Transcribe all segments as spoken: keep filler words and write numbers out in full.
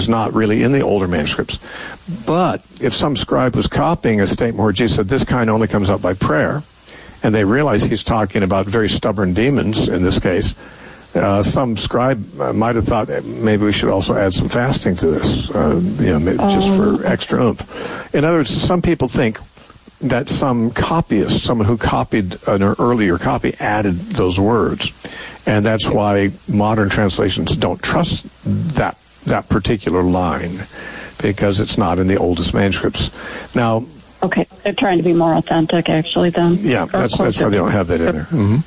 is not really in the older manuscripts. But if some scribe was copying a statement where Jesus said, this kind only comes out by prayer, and they realize he's talking about very stubborn demons in this case, uh, some scribe uh, might have thought maybe we should also add some fasting to this, uh, you know, maybe just for extra oomph. In other words, some people think that some copyist, someone who copied an earlier copy, added those words. And that's why modern translations don't trust that that particular line, because it's not in the oldest manuscripts. Now, okay, they're trying to be more authentic, actually, then. Yeah, that's that's why they don't have that in there.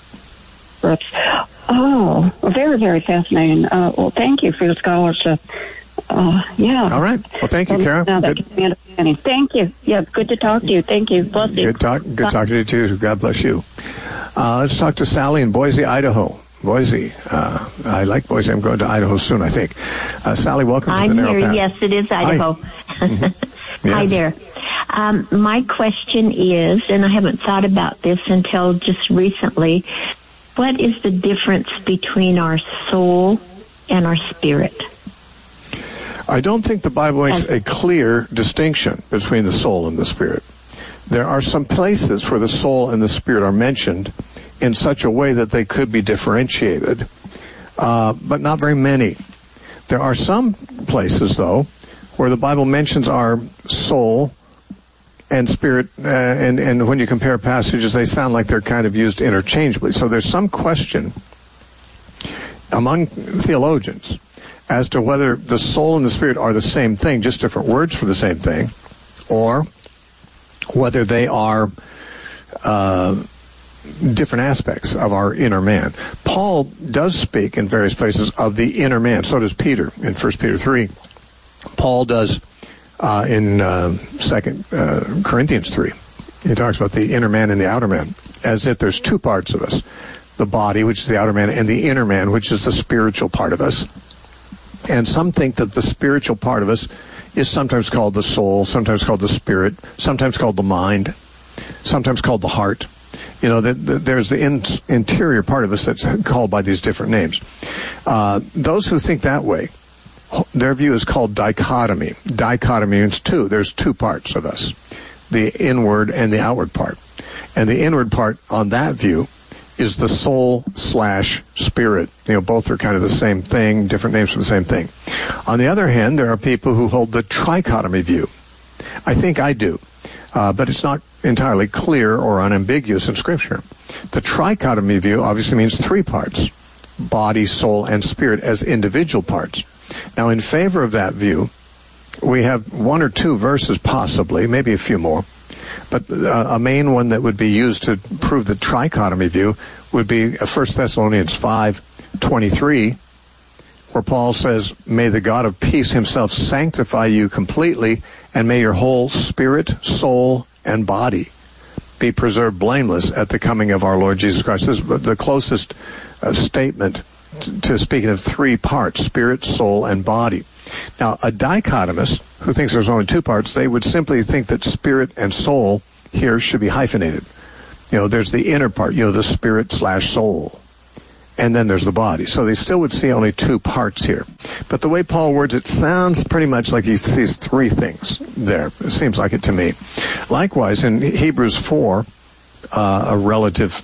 Mm-hmm. Oh, very, very fascinating. Uh, well, thank you for the scholarship. Uh, yeah. All right. Well, thank you, well, Kara. Now that gives me understanding. Thank you. Yeah, good to talk to you. Thank you. Bless you. Good talk. Good talking to you too. God bless you. Uh, let's talk to Sally in Boise, Idaho. Boise. Uh, I like Boise. I'm going to Idaho soon, I think. Uh, Sally, welcome to I'm the Narrow here. Path. Yes, it is Idaho. Hi, mm-hmm. Yes. Hi there. Um, my question is, and I haven't thought about this until just recently, what is the difference between our soul and our spirit? I don't think the Bible makes a clear distinction between the soul and the spirit. There are some places where the soul and the spirit are mentioned in such a way that they could be differentiated, uh, but not very many. There are some places, though, where the Bible mentions our soul and spirit, uh, and, and when you compare passages, they sound like they're kind of used interchangeably. So there's some question among theologians as to whether the soul and the spirit are the same thing, just different words for the same thing, or whether they are uh, different aspects of our inner man. Paul does speak in various places of the inner man. So does Peter in First Peter three. Paul does uh, in uh, Second uh, Corinthians three. He talks about the inner man and the outer man, as if there's two parts of us: the body, which is the outer man, and the inner man, which is the spiritual part of us. And some think that the spiritual part of us is sometimes called the soul, sometimes called the spirit, sometimes called the mind, sometimes called the heart. You know, the, the, there's the in, interior part of us that's called by these different names. Uh, those who think that way, their view is called dichotomy. Dichotomy means two. There's two parts of us, the inward and the outward part. And the inward part on that view is the soul slash spirit. You know, both are kind of the same thing, different names for the same thing. On the other hand, there are people who hold the trichotomy view. I think I do, uh, but it's not entirely clear or unambiguous in Scripture. The trichotomy view obviously means three parts: body, soul, and spirit as individual parts. Now, in favor of that view, we have one or two verses possibly, maybe a few more. But uh, a main one that would be used to prove the trichotomy view would be First Thessalonians five twenty-three, where Paul says, "May the God of peace himself sanctify you completely, and may your whole spirit, soul, and body be preserved blameless at the coming of our Lord Jesus Christ." This is the closest uh, statement to, to speaking of three parts: spirit, soul, and body. Now, a dichotomist who thinks there's only two parts, they would simply think that spirit and soul here should be hyphenated. You know, there's the inner part, you know, the spirit slash soul, and then there's the body. So they still would see only two parts here. But the way Paul words it sounds pretty much like he sees three things there. It seems like it to me. Likewise, in Hebrews four, uh, a relative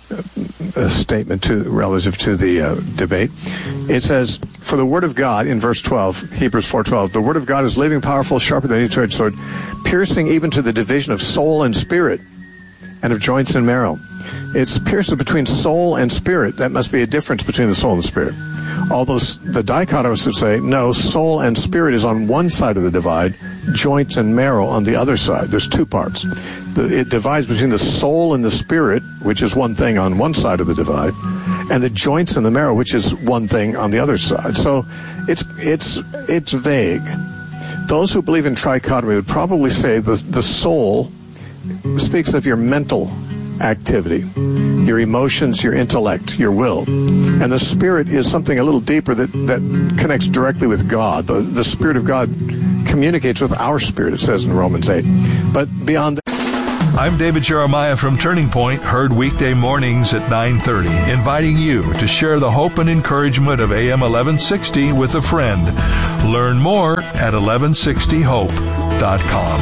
a statement to relative to the uh, debate. It says, "For the word of God," in verse twelve, Hebrews four twelve, "the word of God is living, powerful, sharper than any two-edged sword, piercing even to the division of soul and spirit, and of joints and marrow." It's pierces between soul and spirit. That must be a difference between the soul and the spirit. Although the dichotomists would say, no, soul and spirit is on one side of the divide, joints and marrow on the other side. There's two parts. The, it divides between the soul and the spirit, which is one thing on one side of the divide, and the joints and the marrow, which is one thing on the other side. So it's it's it's vague. Those who believe in trichotomy would probably say the the soul speaks of your mental activity, your emotions, your intellect, your will. And the spirit is something a little deeper that, that connects directly with God. The, the Spirit of God communicates with our spirit, it says in Romans eight. But beyond that... I'm David Jeremiah from Turning Point, heard weekday mornings at nine thirty, inviting you to share the hope and encouragement of A M eleven sixty with a friend. Learn more at eleven sixty hope dot com.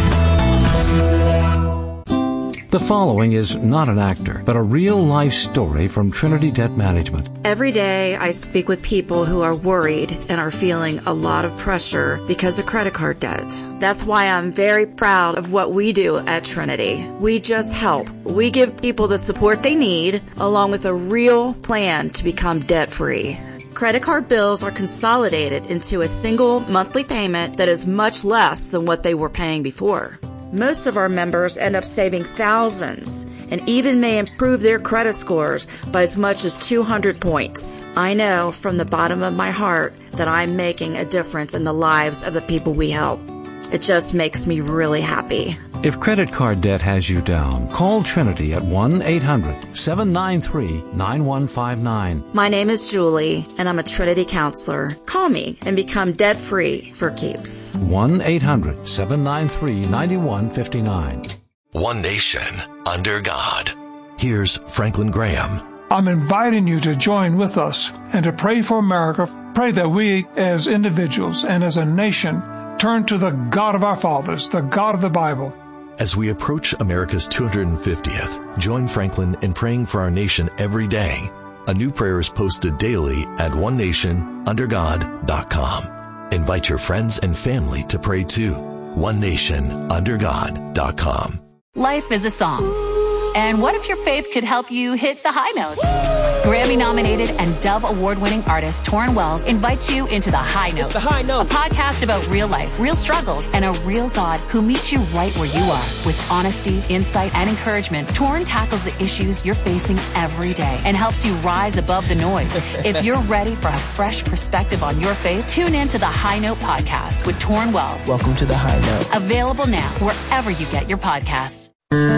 The following is not an actor, but a real-life story from Trinity Debt Management. Every day I speak with people who are worried and are feeling a lot of pressure because of credit card debt. That's why I'm very proud of what we do at Trinity. We just help. We give people the support they need, along with a real plan to become debt-free. Credit card bills are consolidated into a single monthly payment that is much less than what they were paying before. Most of our members end up saving thousands and even may improve their credit scores by as much as two hundred points. I know from the bottom of my heart that I'm making a difference in the lives of the people we help. It just makes me really happy. If credit card debt has you down, call Trinity at one eight hundred seven nine three nine one five nine. My name is Julie, and I'm a Trinity counselor. Call me and become debt-free for keeps. one eight hundred seven nine three nine one five nine. One nation under God. Here's Franklin Graham. I'm inviting you to join with us and to pray for America. Pray that we as individuals and as a nation turn to the God of our fathers, the God of the Bible. As we approach America's two hundred fiftieth, join Franklin in praying for our nation every day. A new prayer is posted daily at one nation under god dot com. Invite your friends and family to pray too. one nation under god dot com. Life is a song. And what if your faith could help you hit the high notes? Grammy-nominated and Dove Award-winning artist Torrin Wells invites you into The High Note, the High Note, a podcast about real life, real struggles, and a real God who meets you right where you are. With honesty, insight, and encouragement, Torrin tackles the issues you're facing every day and helps you rise above the noise. If you're ready for a fresh perspective on your faith, tune in to The High Note podcast with Torrin Wells. Welcome to The High Note. Available now wherever you get your podcasts.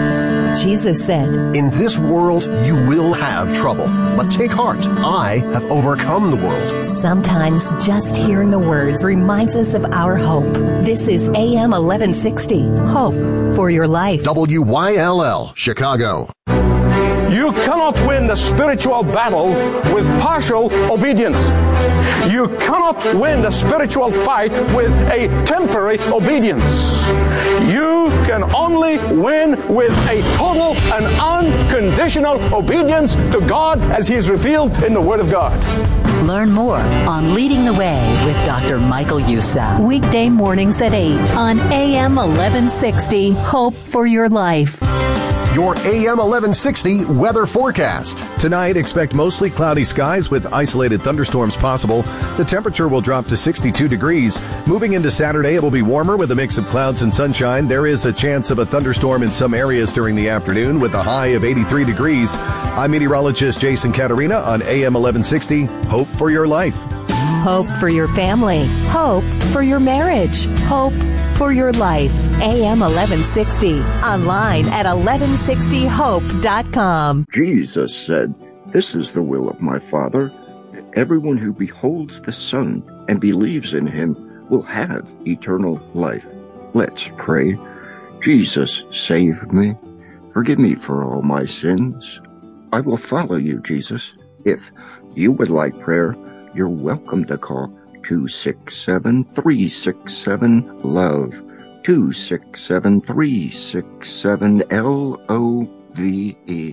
Jesus said, "In this world you will have trouble, but take heart, I have overcome the world." Sometimes just hearing the words reminds us of our hope. This is A M eleven sixty, Hope for Your Life. W Y L L, Chicago. You cannot win the spiritual battle with partial obedience. You cannot win the spiritual fight with a temporary obedience. You can only win with a total and unconditional obedience to God as He is revealed in the Word of God. Learn more on Leading the Way with Doctor Michael Youssef. Weekday mornings at eight on A M eleven sixty, Hope for Your Life. Your A M eleven sixty weather forecast. Tonight, expect mostly cloudy skies with isolated thunderstorms possible. The temperature will drop to sixty-two degrees. Moving into Saturday, it will be warmer with a mix of clouds and sunshine. There is a chance of a thunderstorm in some areas during the afternoon with a high of eighty-three degrees. I'm meteorologist Jason Caterina on A M eleven sixty. Hope for your life. Hope for your family. Hope for your marriage. Hope for your life. A M eleven sixty. Online at eleven sixty hope dot com. Jesus said, "This is the will of my Father, that everyone who beholds the Son and believes in Him will have eternal life." Let's pray. Jesus, save me. Forgive me for all my sins. I will follow you, Jesus. If you would like prayer, you're welcome to call two six seven, three six seven, LOVE, two six seven, three six seven, L O V E.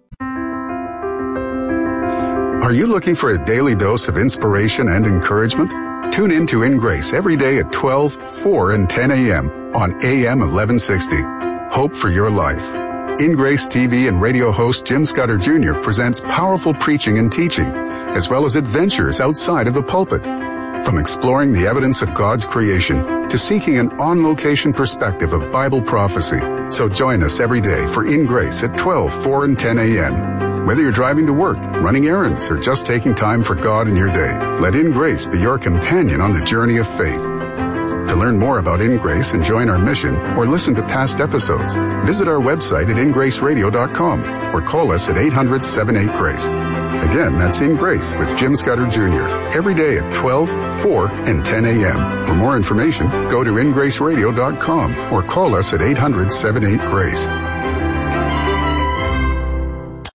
Are you looking for a daily dose of inspiration and encouragement? Tune in to In Grace every day at twelve, four, and ten a.m. on A M eleven sixty. Hope for your life. In Grace T V and radio host Jim Scudder Junior presents powerful preaching and teaching, as well as adventures outside of the pulpit. From exploring the evidence of God's creation to seeking an on-location perspective of Bible prophecy. So join us every day for In Grace at twelve, four, and ten a.m. Whether you're driving to work, running errands, or just taking time for God in your day, let In Grace be your companion on the journey of faith. To learn more about In Grace and join our mission or listen to past episodes, visit our website at in grace radio dot com or call us at eight hundred, seven eight, GRACE. Again, that's In Grace with Jim Scudder Junior every day at twelve, four, and ten a.m. For more information, go to in grace radio dot com or call us at eight hundred, seven eight, GRACE.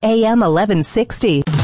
A M eleven sixty.